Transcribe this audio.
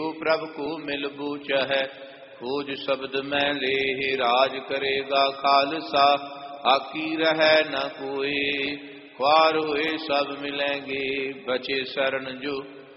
प्रभु को मिल बूचह, खोज शब्द में ले राज करेगा खालसा, आकी रह न कोई, ख्वार हुए सब मिलेंगे, बचे शरण जो